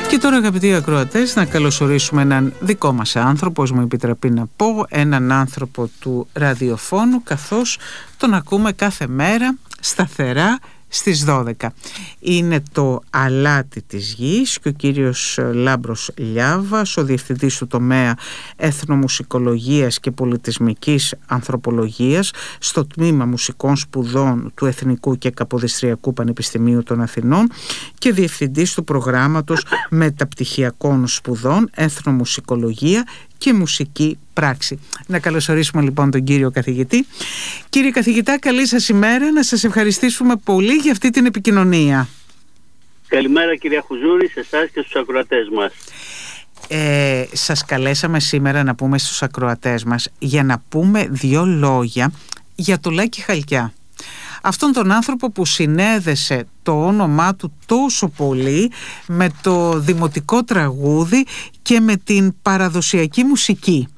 Και τώρα, αγαπητοί ακροατές, να καλωσορίσουμε έναν δικό μας άνθρωπο, μου επιτραπεί να πω, έναν άνθρωπο του ραδιοφώνου, καθώς τον ακούμε κάθε μέρα σταθερά στις 12. Είναι το αλάτι της γης και ο κύριος Λάμπρος Λιάβας, ο διευθυντής του τομέα εθνομουσικολογίας και πολιτισμικής ανθρωπολογίας στο τμήμα μουσικών σπουδών του Εθνικού και Καποδιστριακού Πανεπιστημίου των Αθηνών και διευθυντής του προγράμματος μεταπτυχιακών σπουδών εθνομουσικολογία και μουσική πράξη. Να καλωσορίσουμε λοιπόν τον κύριο καθηγητή. Κύριε καθηγητά, καλή σας ημέρα. Να σας ευχαριστήσουμε πολύ για αυτή την επικοινωνία. Καλημέρα κυρία Χουζούρη, σε εσάς και στους ακροατές μας. Σας καλέσαμε σήμερα να πούμε στους ακροατές μας για να πούμε δύο λόγια για το Λάκη Χαλκιά. Αυτόν τον άνθρωπο που συνέδεσε το όνομά του τόσο πολύ με το δημοτικό τραγούδι και με την παραδοσιακή μουσική.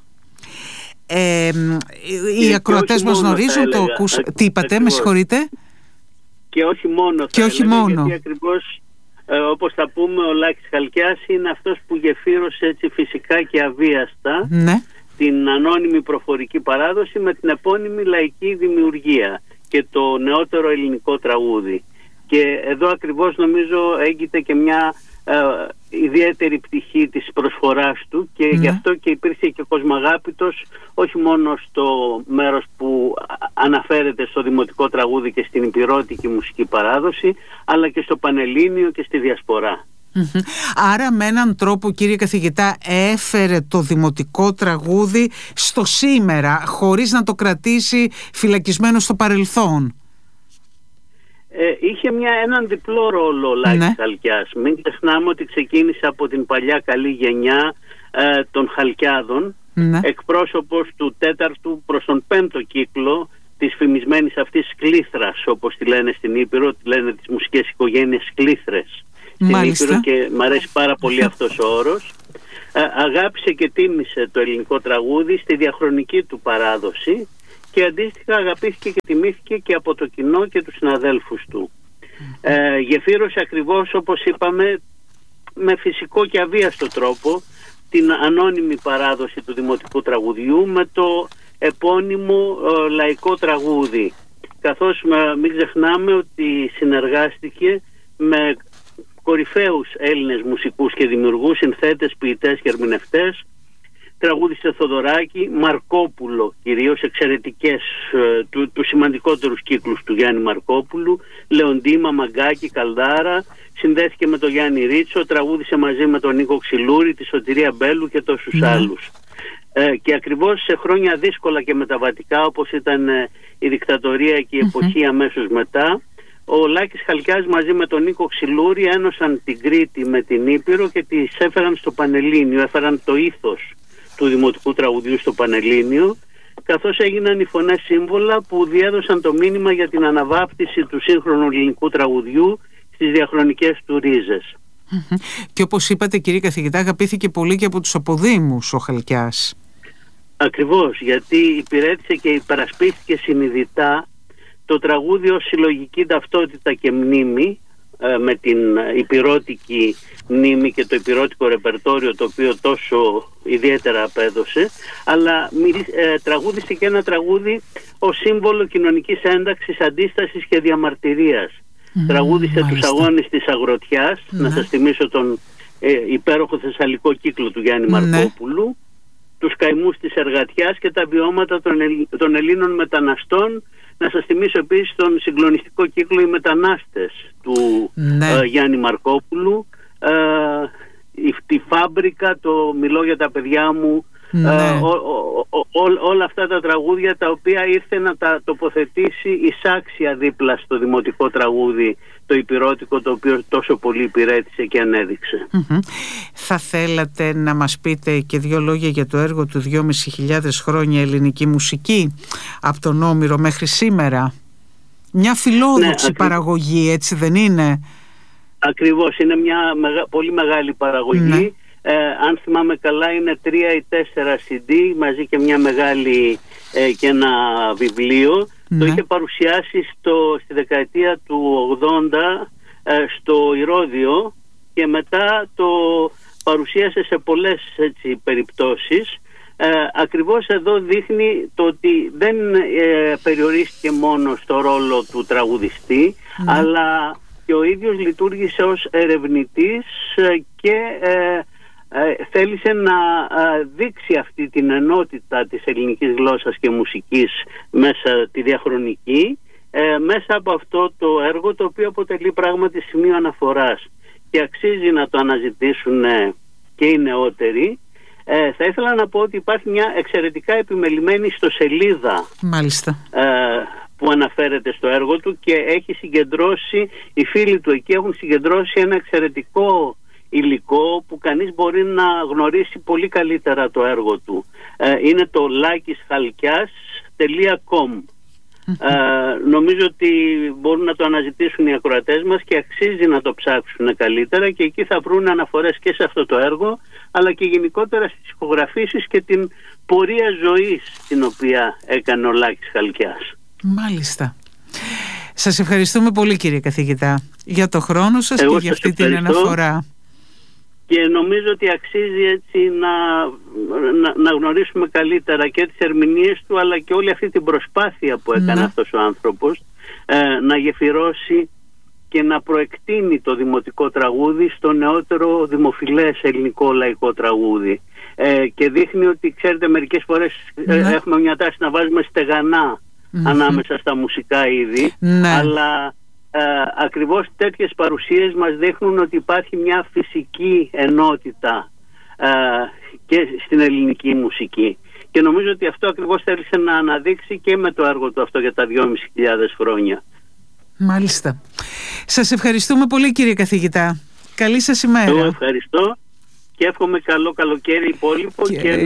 Οι ακροατές μας γνωρίζουν το τι είπατε, ακριβώς. Με συγχωρείτε. Και όχι μόνο. Και όχι μόνο. Γιατί ακριβώς, όπως θα πούμε, ο Λάκης Χαλκιάς είναι αυτός που γεφύρωσε έτσι φυσικά και αβίαστα, ναι, την ανώνυμη προφορική παράδοση με την επώνυμη λαϊκή δημιουργία και το νεότερο ελληνικό τραγούδι. Και εδώ ακριβώς νομίζω έγκυται και μια ιδιαίτερη πτυχή της προσφοράς του και γι' αυτό και υπήρχε και κοσμαγάπητος όχι μόνο στο μέρος που αναφέρεται στο δημοτικό τραγούδι και στην ηπειρώτικη μουσική παράδοση, αλλά και στο Πανελλήνιο και στη Διασπορά. Άρα με έναν τρόπο, κύριε καθηγητά, έφερε το δημοτικό τραγούδι στο σήμερα χωρίς να το κρατήσει φυλακισμένο στο παρελθόν. Είχε έναν διπλό ρόλο ο Λάκης Χαλκιάς. Μην ξεχνάμε ότι ξεκίνησε από την παλιά καλή γενιά των Χαλκιάδων, εκπρόσωπος του 4ου προς τον 5ο κύκλο της φημισμένης αυτής Κλήθρας, όπως τη λένε στην Ήπειρο, τη λένε τις μουσικές οικογένειες Κλήθρες στην Ήπειρο και μου αρέσει πάρα πολύ αυτός ο όρος. Αγάπησε και τίμησε το ελληνικό τραγούδι στη διαχρονική του παράδοση και αντίστοιχα αγαπήθηκε και τιμήθηκε και από το κοινό και τους συναδέλφους του. Γεφύρωσε ακριβώς, όπως είπαμε, με φυσικό και αβίαστο τρόπο την ανώνυμη παράδοση του δημοτικού τραγουδιού με το επώνυμο λαϊκό τραγούδι, καθώς μην ξεχνάμε ότι συνεργάστηκε με κορυφαίους Έλληνες μουσικούς και δημιουργούς, συνθέτες, ποιητές και ερμηνευτές. Τραγούδισε Θοδωράκη, Μαρκόπουλο, κυρίως εξαιρετικές, τους σημαντικότερους κύκλους του Γιάννη Μαρκόπουλου, Λεοντίμα, Μαγκάκη, Καλδάρα, συνδέθηκε με τον Γιάννη Ρίτσο, τραγούδισε μαζί με τον Νίκο Ξυλούρη, τη Σωτηρία Μπέλου και τόσους άλλους. Και ακριβώς σε χρόνια δύσκολα και μεταβατικά, όπως ήταν η δικτατορία και η εποχή αμέσως μετά, ο Λάκης Χαλκιάς μαζί με τον Νίκο Ξυλούρη ένωσαν την Κρήτη με την Ήπειρο και τις έφεραν στο Πανελλήνιο, έφεραν το ήθος του δημοτικού τραγουδιού στο Πανελλήνιο, καθώς έγιναν οι φωνές σύμβολα που διέδωσαν το μήνυμα για την αναβάπτιση του σύγχρονου ελληνικού τραγουδιού στις διαχρονικές του ρίζες. Και όπως είπατε, κύριε καθηγητά, αγαπήθηκε πολύ και από τους αποδήμους ο Χαλκιάς. Ακριβώς, γιατί υπηρέτησε και υπερασπίστηκε συνειδητά το τραγούδι ως συλλογική ταυτότητα και μνήμη, με την ηπειρώτικη μνήμη και το ηπειρώτικο ρεπερτόριο, το οποίο τόσο ιδιαίτερα απέδωσε, αλλά τραγούδισε και ένα τραγούδι ως σύμβολο κοινωνικής ένταξης, αντίστασης και διαμαρτυρίας. Τραγούδισε τους αγώνες της αγροτιάς, να σας θυμίσω τον υπέροχο θεσσαλικό κύκλο του Γιάννη Μαρκόπουλου, τους καημούς της εργατιάς και τα βιώματα των Ελλήνων μεταναστών. Να σας θυμίσω επίσης τον συγκλονιστικό κύκλο «Οι μετανάστες» του Γιάννη Μαρκόπουλου, τη Φάμπρικα, το «Μιλώ για τα παιδιά μου», όλα αυτά τα τραγούδια τα οποία ήρθε να τα τοποθετήσει εισάξια δίπλα στο δημοτικό τραγούδι, το ηπειρώτικο, το οποίο τόσο πολύ υπηρέτησε και ανέδειξε. Θα θέλατε να μας πείτε και δύο λόγια για το έργο του 2.500 χρόνια ελληνική μουσική από τον Όμηρο μέχρι σήμερα? Μια φιλόδοξη παραγωγή, έτσι δεν είναι? Ακριβώς, είναι μια πολύ μεγάλη παραγωγή. Αν θυμάμαι καλά είναι 3 ή 4 CD μαζί και μια μεγάλη και ένα βιβλίο. Το είχε παρουσιάσει στη δεκαετία του 80 στο Ηρώδειο και μετά το παρουσίασε σε πολλές περιπτώσεις. Ακριβώς εδώ δείχνει το ότι δεν περιορίστηκε μόνο στο ρόλο του τραγουδιστή, αλλά και ο ίδιος λειτουργήσε ως ερευνητής και θέλησε να δείξει αυτή την ενότητα της ελληνικής γλώσσας και μουσικής μέσα τη διαχρονική, μέσα από αυτό το έργο, το οποίο αποτελεί πράγματι σημείο αναφοράς και αξίζει να το αναζητήσουν και οι νεότεροι. Θα ήθελα να πω ότι υπάρχει μια εξαιρετικά επιμελημένη ιστοσελίδα, μάλιστα, που αναφέρεται στο έργο του, και έχει συγκεντρώσει, οι φίλοι του εκεί έχουν συγκεντρώσει ένα εξαιρετικό υλικό που κανείς μπορεί να γνωρίσει πολύ καλύτερα το έργο του. Είναι το lakishalkias.com. Νομίζω ότι μπορούν να το αναζητήσουν οι ακροατές μας και αξίζει να το ψάξουν καλύτερα, και εκεί θα βρουν αναφορές και σε αυτό το έργο, αλλά και γενικότερα στις ηχογραφήσεις και την πορεία ζωής την οποία έκανε ο Λάκης Χαλκιάς. Μάλιστα. Σας ευχαριστούμε πολύ, κύριε καθηγητά, για το χρόνο σας. Εγώ και για αυτή την αναφορά. Και νομίζω ότι αξίζει έτσι να γνωρίσουμε καλύτερα και τις ερμηνείες του, αλλά και όλη αυτή την προσπάθεια που έκανε αυτός ο άνθρωπος να γεφυρώσει και να προεκτείνει το δημοτικό τραγούδι στο νεότερο δημοφιλές ελληνικό λαϊκό τραγούδι. Και δείχνει ότι, ξέρετε, μερικές φορές έχουμε μια τάση να βάζουμε στεγανά ανάμεσα στα μουσικά είδη, αλλά ακριβώς τέτοιες παρουσίες μας δείχνουν ότι υπάρχει μια φυσική ενότητα και στην ελληνική μουσική, και νομίζω ότι αυτό ακριβώς θέλησε να αναδείξει και με το έργο του αυτό για τα 2.500 χρόνια. Μάλιστα. Σας ευχαριστούμε πολύ, κύριε καθηγητά. Καλή σας ημέρα. Εγώ ευχαριστώ και εύχομαι καλό καλοκαίρι υπόλοιπο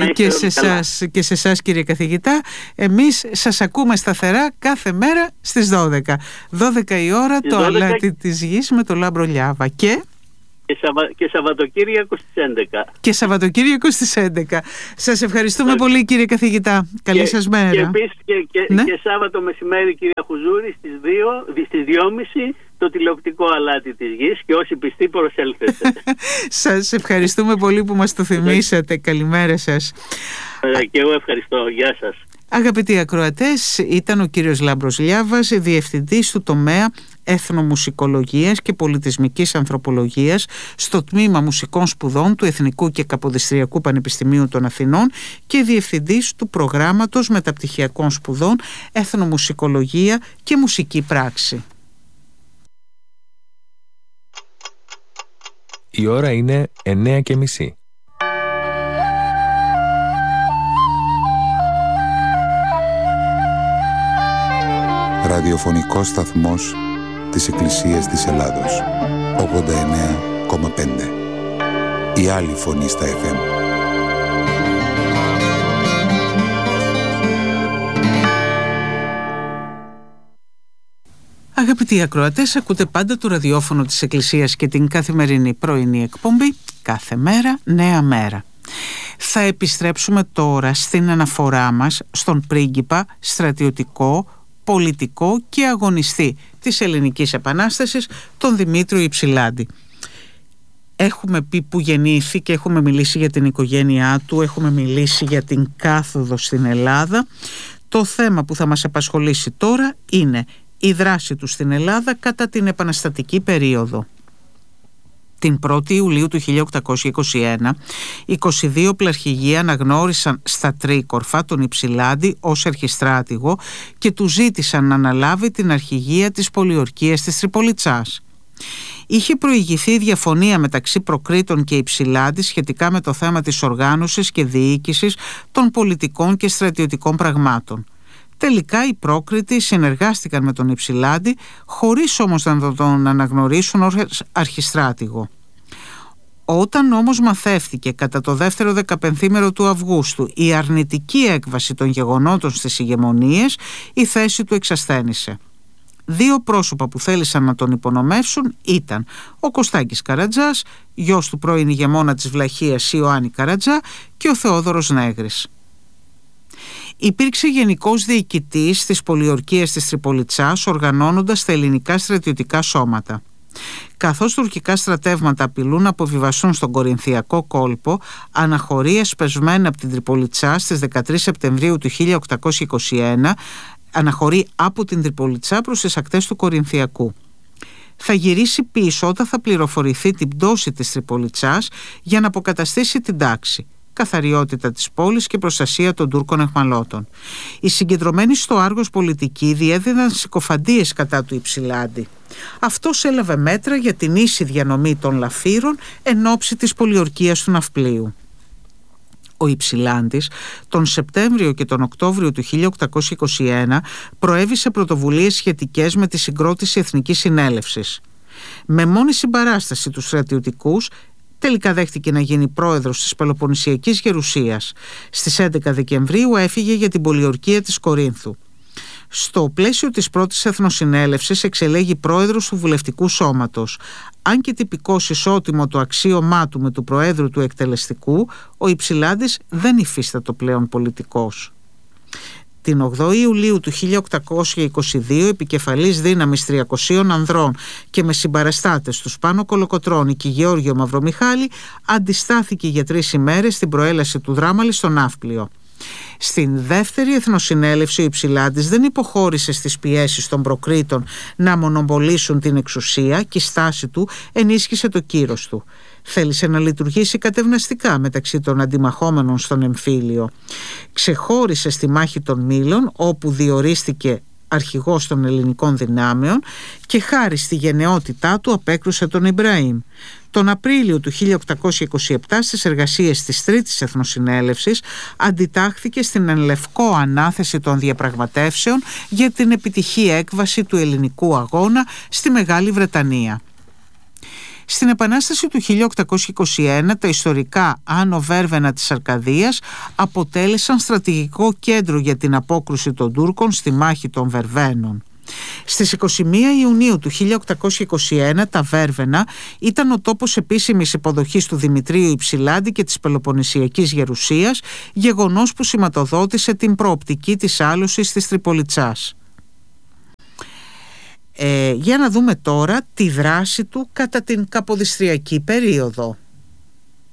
και σε εσάς, κύριε καθηγητά. Εμείς σας ακούμε σταθερά κάθε μέρα στις 12. 12 η ώρα το αλάτι της γης με το Λάμπρο Λιάβα και Σαββατοκύριακο στις 11. Και Σαββατοκύριακο στις 11. Σας ευχαριστούμε πολύ, κύριε καθηγητά. Καλή σας μέρα. Και επίσης και Σάββατο μεσημέρι, κυρία Χουζούρη, στις 2.30 το τηλεοπτικό αλάτι της γης, και όσοι πιστοί προσέλθετε. Σας ευχαριστούμε πολύ που μας το θυμήσατε. Καλημέρα σας. Και εγώ ευχαριστώ. Γεια σας. Αγαπητοί ακροατές, ήταν ο κύριος Λάμπρος Λιάβας, διευθυντής του τομέα Εθνομουσικολογίας και Πολιτισμικής Ανθρωπολογίας στο Τμήμα Μουσικών Σπουδών του Εθνικού και Καποδιστριακού Πανεπιστημίου των Αθηνών και διευθυντής του Προγράμματος Μεταπτυχιακών Σπουδών Εθνομουσικολογία και Μουσική Πράξη. Η ώρα είναι 9:30. Ραδιοφωνικός σταθμός της Εκκλησίας της Ελλάδος, 89,5. Η άλλη φωνή στα FM. Αγαπητοί ακροατές, ακούτε πάντα το ραδιόφωνο της Εκκλησίας και την καθημερινή πρωινή εκπομπή «Κάθε μέρα, νέα μέρα». Θα επιστρέψουμε τώρα στην αναφορά μας στον πρίγκιπα, στρατιωτικό, πολιτικό και αγωνιστή της Ελληνικής Επανάστασης, τον Δημήτριο Υψηλάντη. Έχουμε πει που γεννήθηκε, έχουμε μιλήσει για την οικογένειά του, έχουμε μιλήσει για την κάθοδο στην Ελλάδα. Το θέμα που θα μας απασχολήσει τώρα είναι η δράση του στην Ελλάδα κατά την επαναστατική περίοδο. Την 1η Ιουλίου του 1821, 22 πλαρχηγοί αναγνώρισαν στα Τρίκορφα τον Υψηλάντη ως αρχιστράτηγο και του ζήτησαν να αναλάβει την αρχηγία της πολιορκίας της Τριπολιτσάς. Είχε προηγηθεί διαφωνία μεταξύ Προκρήτων και Υψηλάντη σχετικά με το θέμα της οργάνωσης και διοίκησης των πολιτικών και στρατιωτικών πραγμάτων. Τελικά οι Πρόκριτοι συνεργάστηκαν με τον Υψηλάντη, χωρίς όμως να τον αναγνωρίσουν ως αρχιστράτηγο. Όταν όμως μαθεύτηκε κατά το δεύτερο 15ήμερο του Αυγούστου η αρνητική έκβαση των γεγονότων στις ηγεμονίες, η θέση του εξασθένησε. Δύο πρόσωπα που θέλησαν να τον υπονομεύσουν ήταν ο Κωστάκης Καρατζάς, γιος του πρώην ηγεμόνα της Βλαχίας Ιωάννη Καρατζά, και ο Θεόδωρος Νέγρης. Υπήρξε γενικός διοικητής της πολιορκίας της Τριπολιτσάς, οργανώνοντας τα ελληνικά στρατιωτικά σώματα. Καθώς τουρκικά στρατεύματα απειλούν να αποβιβαστούν στον Κορινθιακό κόλπο, αναχωρεί εσπευσμένα από την Τριπολιτσά στις 13 Σεπτεμβρίου του 1821, αναχωρεί από την Τριπολιτσά προς τις ακτές του Κορινθιακού. Θα γυρίσει πίσω όταν θα πληροφορηθεί την πτώση της Τριπολιτσάς για να αποκαταστήσει την τάξη, καθαριότητα της πόλης και προστασία των Τούρκων αιχμαλώτων. Οι συγκεντρωμένοι στο Άργος πολιτικοί διέδιδαν συκοφαντίες κατά του Υψηλάντη. Αυτός έλαβε μέτρα για την ίση διανομή των λαφύρων εν ώψη της πολιορκίας του ναυπλίου. Ο Υψηλάντης τον Σεπτέμβριο και τον Οκτώβριο του 1821 προέβησε πρωτοβουλίες σχετικές με τη συγκρότηση Εθνικής Συνέλευσης. Με μόνη συμπαράσταση τους στρατιωτικούς, τελικά δέχτηκε να γίνει πρόεδρος της Πελοποννησιακής Γερουσίας. Στις 11 Δεκεμβρίου έφυγε για την πολιορκία της Κορίνθου. Στο πλαίσιο της πρώτης Εθνοσυνέλευσης εξελέγει πρόεδρος του Βουλευτικού Σώματος. Αν και τυπικώς ισότιμο το αξίωμά του με του Προέδρου του Εκτελεστικού, ο Υψηλάντης δεν υφίστατο πλέον πολιτικός. Την 8 Ιουλίου του 1822, επικεφαλής δύναμης 300 ανδρών και με συμπαραστάτες τους Πάνο Κολοκοτρώνη και Γεώργιο Μαυρομιχάλη, αντιστάθηκε για 3 ημέρες στην προέλαση του Δράμαλη στο Ναύπλιο. Στην δεύτερη Εθνοσυνέλευση ο Υψηλάντης δεν υποχώρησε στις πιέσεις των Προκρήτων να μονοπολίσουν την εξουσία και η στάση του ενίσχυσε το κύρος του. Θέλησε να λειτουργήσει κατευναστικά μεταξύ των αντιμαχόμενων στον εμφύλιο. Ξεχώρισε στη μάχη των Μήλων, όπου διορίστηκε αρχηγός των ελληνικών δυνάμεων, και χάρη στη γενναιότητά του απέκρουσε τον Ιμπραήμ. Τον Απρίλιο του 1827, στις εργασίες της Τρίτης Εθνοσυνέλευσης, αντιτάχθηκε στην εν λευκό ανάθεση των διαπραγματεύσεων για την επιτυχή έκβαση του ελληνικού αγώνα στη Μεγάλη Βρετανία. Στην Επανάσταση του 1821 τα ιστορικά Άνω Βέρβαινα της Αρκαδίας αποτέλεσαν στρατηγικό κέντρο για την απόκρουση των Τούρκων στη μάχη των Βερβαίνων. Στις 21 Ιουνίου του 1821 τα Βέρβαινα ήταν ο τόπος επίσημης υποδοχής του Δημητρίου Υψηλάντη και της Πελοποννησιακής Γερουσίας, γεγονός που σηματοδότησε την προοπτική της άλωσης της Τριπολιτσάς. Για να δούμε τώρα τη δράση του κατά την Καποδιστριακή περίοδο.